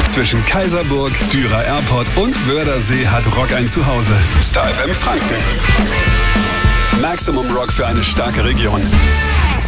Zwischen Kaiserburg, Dürer Airport und Wörthersee hat Rock ein Zuhause. Star FM Franken. Maximum Rock für eine starke Region.